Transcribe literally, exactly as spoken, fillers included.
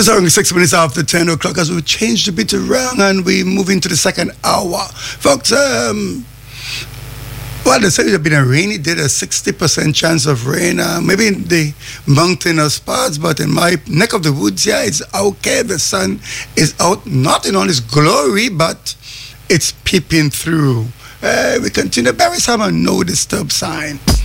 Just around six minutes after ten o'clock as we change the bit around and we move into the second hour. Folks, um, well, they say it's been a rainy day, a sixty percent chance of rain, uh, maybe in the mountainous parts, but in my neck of the woods, yeah, it's okay. The sun is out, not in all its glory, but it's peeping through. Uh, we continue. Barry Summer, no disturb sign.